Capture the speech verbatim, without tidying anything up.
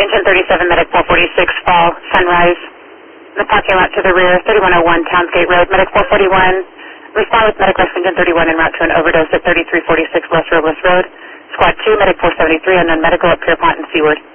Engine thirty-seven, Medic four forty-six, Fall, Sunrise. In the parking lot to the rear, thirty-one oh one Townsgate Road, Medic four forty-one. Respond with Medic Rescue Engine thirty-one en route to an overdose at thirty-three forty-six West Robles Road. Squad two, Medic four seventy-three, unknown medical at Pierpont and Seaward.